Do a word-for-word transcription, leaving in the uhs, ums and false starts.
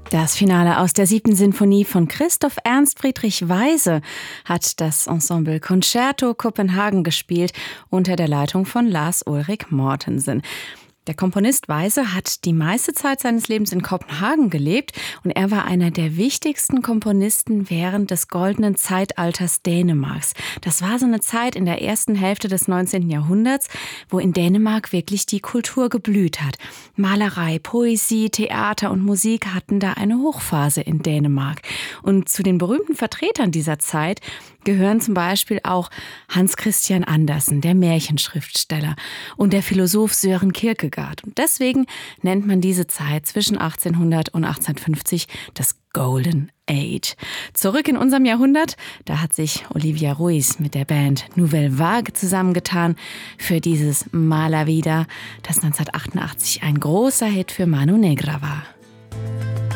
Das Finale aus der siebten Sinfonie von Christoph Ernst Friedrich Weise hat das Ensemble Concerto Kopenhagen gespielt unter der Leitung von Lars Ulrik Mortensen. Der Komponist Weise hat die meiste Zeit seines Lebens in Kopenhagen gelebt und er war einer der wichtigsten Komponisten während des goldenen Zeitalters Dänemarks. Das war so eine Zeit in der ersten Hälfte des neunzehnten Jahrhunderts, wo in Dänemark wirklich die Kultur geblüht hat. Malerei, Poesie, Theater und Musik hatten da eine Hochphase in Dänemark. Und zu den berühmten Vertretern dieser Zeit gehören zum Beispiel auch Hans Christian Andersen, der Märchenschriftsteller, und der Philosoph Søren Kierkegaard. Und deswegen nennt man diese Zeit zwischen achtzehnhundert und achtzehnhundertfünfzig das Golden Age. Zurück in unserem Jahrhundert, da hat sich Olivia Ruiz mit der Band Nouvelle Vague zusammengetan für dieses Mala Vida, das neunzehnhundertachtundachtzig ein großer Hit für Mano Negra war.